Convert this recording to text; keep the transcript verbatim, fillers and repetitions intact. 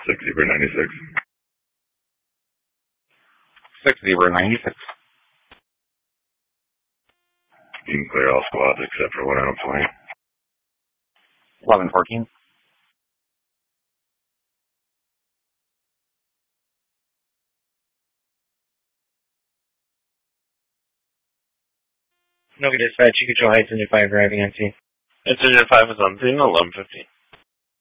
six zero ninety-six. six zero ninety-six. You can clear all squads except for one out of twenty. eleven fourteen. No dispatch, you control Heights Engine five driving on scene. Engine five is on scene, eleven fifteen.